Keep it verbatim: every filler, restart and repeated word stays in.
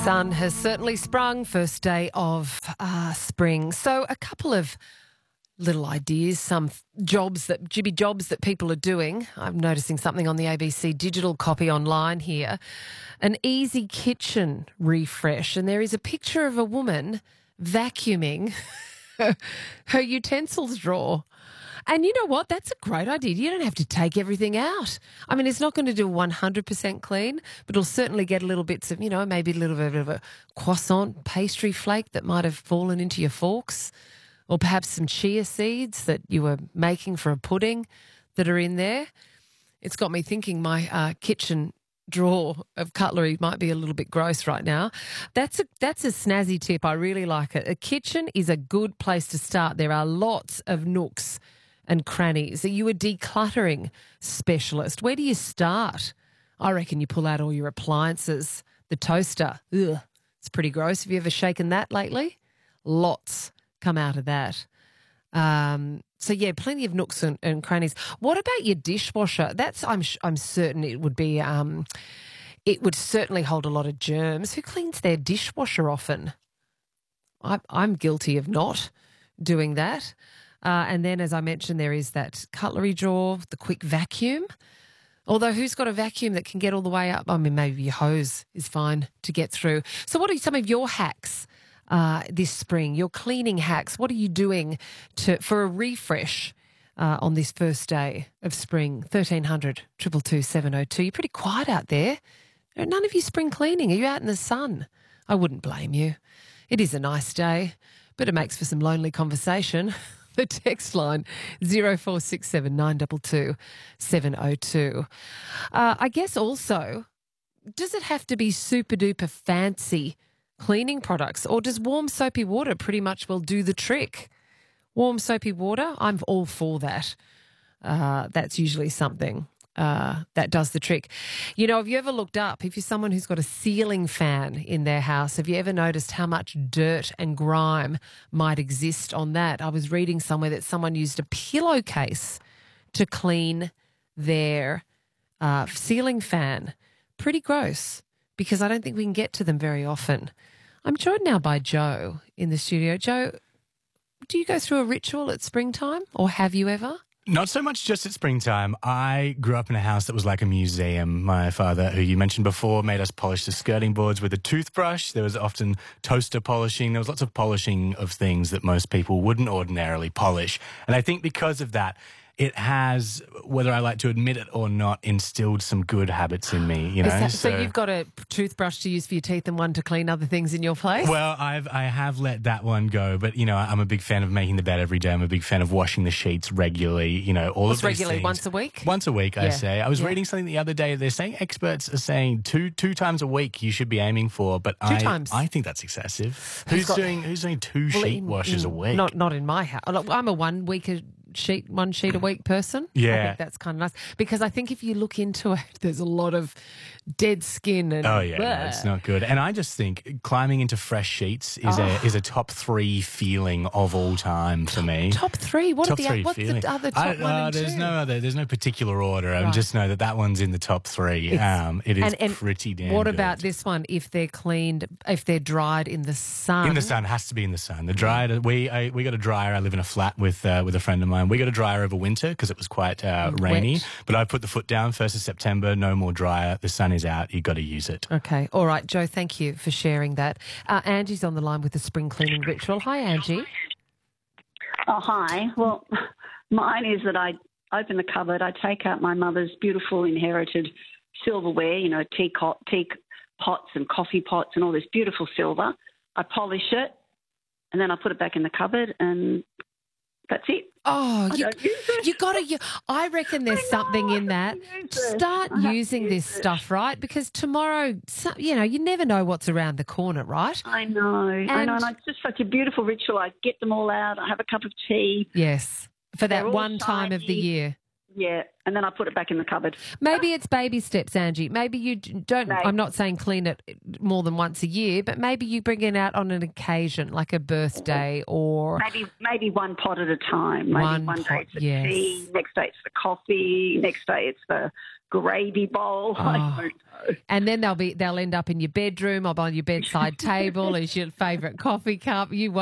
Sun has certainly sprung, first day of uh, spring. So a couple of little ideas, some jobs that, jibby jobs that people are doing. I'm noticing something on the A B C digital copy online here. An easy kitchen refresh. And there is a picture of a woman vacuuming her utensils drawer. And you know what? That's a great idea. You don't have to take everything out. I mean, it's not going to do one hundred percent clean, but it'll certainly get a little bits of, you know, maybe a little bit of a croissant pastry flake that might have fallen into your forks, or perhaps some chia seeds that you were making for a pudding that are in there. It's got me thinking my uh, kitchen drawer of cutlery might be a little bit gross right now. That's a that's a snazzy tip. I really like it. A kitchen is a good place to start. There are lots of nooks and crannies. Are you a decluttering specialist? Where do you start? I reckon you pull out all your appliances. The toaster, ugh, it's pretty gross. Have you ever shaken that lately? Lots come out of that. Um, so yeah, plenty of nooks and, and crannies. What about your dishwasher? That's I'm I'm certain it would be. Um, it would certainly hold a lot of germs. Who cleans their dishwasher often? I, I'm guilty of not doing that. Uh, and then, as I mentioned, there is that cutlery drawer, the quick vacuum. Although who's got a vacuum that can get all the way up? I mean, maybe your hose is fine to get through. So what are some of your hacks uh, this spring, your cleaning hacks? What are you doing to for a refresh uh, on this first day of spring? thirteen hundred, two two two, seven oh two. You're pretty quiet out there. None of you spring cleaning. Are you out in the sun? I wouldn't blame you. It is a nice day, but it makes for some lonely conversation. The text line, zero four six seven nine two two seven oh two. Uh, I guess also, does it have to be super duper fancy cleaning products, or does warm soapy water pretty much will do the trick? Warm soapy water, I'm all for that. Uh, that's usually something uh, that does the trick. You know, have you ever looked up, if you're someone who's got a ceiling fan in their house, have you ever noticed how much dirt and grime might exist on that? I was reading somewhere that someone used a pillowcase to clean their uh, ceiling fan. Pretty gross, because I don't think we can get to them very often. I'm joined now by Joe in the studio. Joe, do you go through a ritual at springtime, or have you ever? Not so much just at springtime. I grew up in a house that was like a museum. My father, who you mentioned before, made us polish the skirting boards with a toothbrush. There was often toaster polishing. There was lots of polishing of things that most people wouldn't ordinarily polish. And I think because of that, it has, whether I like to admit it or not, instilled some good habits in me. You know, that, so, so you've got a toothbrush to use for your teeth and one to clean other things in your place? Well, I've I have let that one go, but you know, I'm a big fan of making the bed every day. I'm a big fan of washing the sheets regularly. You know, all What's of these regularly things. once a week. Once a week, yeah. I say. I was yeah. reading something the other day. They're saying experts are saying two two times a week you should be aiming for, but two I times. I think that's excessive. Who's Who's got, doing Who's doing two well, sheet in, washes in, a week? Not not in my house. I'm a one week a sheet one sheet a week person. Yeah. I think that's kind of nice, because I think if you look into it, there's a lot of dead skin and oh yeah, bleh. no, it's not good. And I just think climbing into fresh sheets is oh. a is a top three feeling of all time for me. Top three. What top are the three what's feeling. the other top I, one uh, and there's two? no other. There's no particular order. I Right. just know that that one's in the top three. Um, it is and, and pretty damn. What good. about this one? If they're cleaned, if they're dried in the sun. In the sun, has to be in the sun. The dryer, we I, we got a dryer. I live in a flat with uh, with a friend of mine. We got a dryer over winter because it was quite uh, rainy. Wet. But I put the foot down. First of September, no more dryer. The sun is out. You got to use it. Okay. All right, Joe, thank you for sharing that. Uh, Angie's on the line with the spring cleaning ritual. Hi, Angie. Oh, hi. Well, mine is that I open the cupboard, I take out my mother's beautiful inherited silverware, you know, teapot, teapots and coffee pots and all this beautiful silver. I polish it, and then I put it back in the cupboard, and that's it. Oh, I you, don't use it. you got to. I reckon there's I know, something I in that. don't use it. Start I don't using use this it. stuff, right? Because tomorrow, so- you know, you never know what's around the corner, right? I know, I know, and it's just such a beautiful ritual. I get them all out, I have a cup of tea. Yes, for They're that all one time of the shiny. year. Yeah, and then I put it back in the cupboard. Maybe it's baby steps, Angie. Maybe you d- don't, Maybe. I'm not saying clean it more than once a year, but maybe you bring it out on an occasion, like a birthday or... Maybe maybe one pot at a time. Maybe One one, pot, day it's the yes. tea, next day it's the coffee, next day it's the gravy bowl. I Oh. don't know. And then they'll be they'll end up in your bedroom or on your bedside table as your favourite coffee cup. You